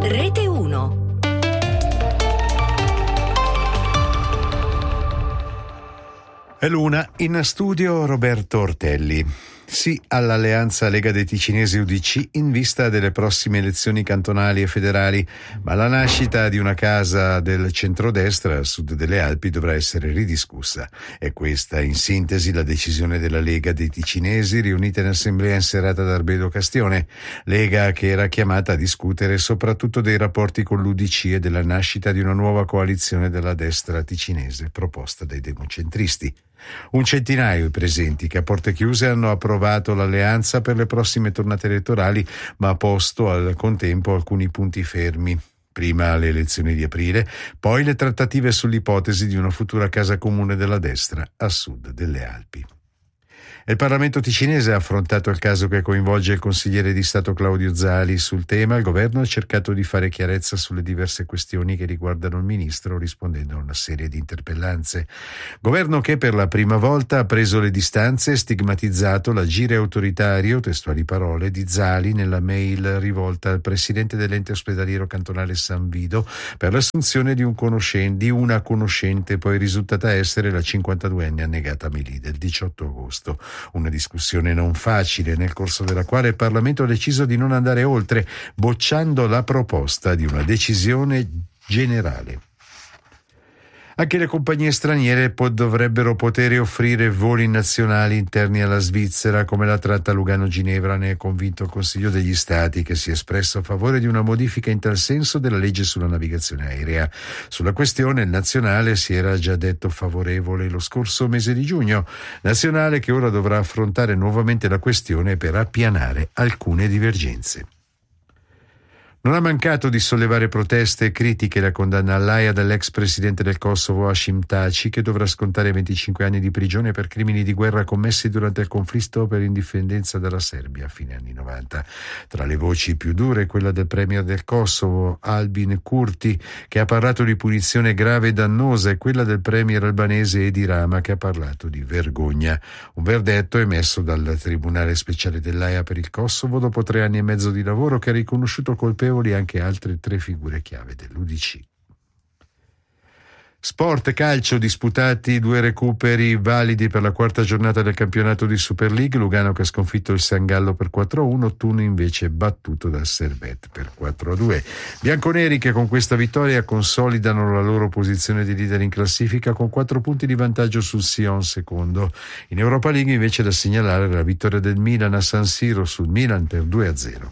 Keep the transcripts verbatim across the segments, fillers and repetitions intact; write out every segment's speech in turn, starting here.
Rete uno. È l'una, in studio Roberto Ortelli. Sì all'alleanza Lega dei Ticinesi U D C in vista delle prossime elezioni cantonali e federali, ma la nascita di una casa del centrodestra a sud delle Alpi dovrà essere ridiscussa. È questa, in sintesi, la decisione della Lega dei Ticinesi riunita in assemblea in serata ad Arbedo Castione. Lega che era chiamata a discutere soprattutto dei rapporti con l'U D C e della nascita di una nuova coalizione della destra ticinese proposta dai democentristi. Un centinaio i presenti che a porte chiuse hanno approvato l'alleanza per le prossime tornate elettorali, ma ha posto al contempo alcuni punti fermi. Prima le elezioni di aprile, poi le trattative sull'ipotesi di una futura casa comune della destra a sud delle Alpi. Il Parlamento ticinese ha affrontato il caso che coinvolge il consigliere di Stato Claudio Zali. Sul tema il governo ha cercato di fare chiarezza sulle diverse questioni che riguardano il ministro, rispondendo a una serie di interpellanze. Governo che per la prima volta ha preso le distanze e stigmatizzato l'agire autoritario, testuali parole, di Zali nella mail rivolta al presidente dell'ente ospedaliero cantonale San Vido per l'assunzione di, un conoscente, di una conoscente poi risultata essere la cinquantaduenne annegata Melide il diciotto agosto. Una discussione non facile, nel corso della quale il Parlamento ha deciso di non andare oltre, bocciando la proposta di una decisione generale. Anche le compagnie straniere po- dovrebbero poter offrire voli nazionali interni alla Svizzera, come la tratta Lugano-Ginevra ne è convinto il Consiglio degli Stati, che si è espresso a favore di una modifica in tal senso della legge sulla navigazione aerea. Sulla questione il Nazionale si era già detto favorevole lo scorso mese di giugno, Nazionale che ora dovrà affrontare nuovamente la questione per appianare alcune divergenze. Non ha mancato di sollevare proteste e critiche la condanna all'Aia dell'ex presidente del Kosovo Hashim Thaçi, che dovrà scontare venticinque anni di prigione per crimini di guerra commessi durante il conflitto per indipendenza della Serbia a fine anni novanta. Tra le voci più dure quella del premier del Kosovo Albin Kurti, che ha parlato di punizione grave e dannosa, e quella del premier albanese Edi Rama, che ha parlato di vergogna. Un verdetto emesso dal Tribunale Speciale dell'Aia per il Kosovo dopo tre anni e mezzo di lavoro, che ha riconosciuto colpevoli anche altre tre figure chiave dell'U D C. Sport, calcio, disputati due recuperi validi per la quarta giornata del campionato di Super League. Lugano che ha sconfitto il San Gallo per quattro a uno, Thun invece battuto dal Servette per quattro a due. Bianconeri che con questa vittoria consolidano la loro posizione di leader in classifica con quattro punti di vantaggio sul Sion secondo. In Europa League invece da segnalare la vittoria del Milan a San Siro sul Milan per due a zero.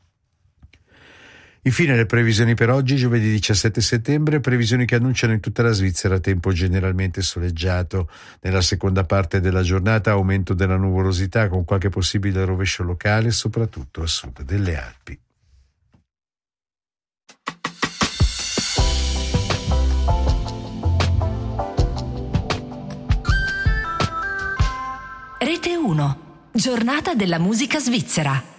Infine le previsioni per oggi, giovedì diciassette settembre, previsioni che annunciano in tutta la Svizzera tempo generalmente soleggiato. Nella seconda parte della giornata aumento della nuvolosità con qualche possibile rovescio locale, soprattutto a sud delle Alpi. Rete uno, giornata della musica svizzera.